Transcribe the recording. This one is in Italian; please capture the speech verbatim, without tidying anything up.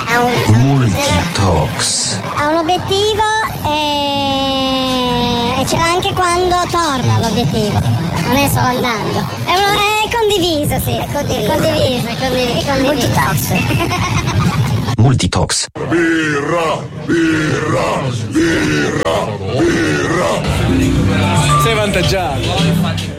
Ha un, Multitox. ha un obiettivo e, e ce l'ha anche quando torna l'obiettivo, non è solo andando. È, uno, è condiviso, sì, è condiviso, condiviso, è condiviso, è condiviso. Multitox. Multitox. Birra, birra, birra, birra. Sei vantaggiato.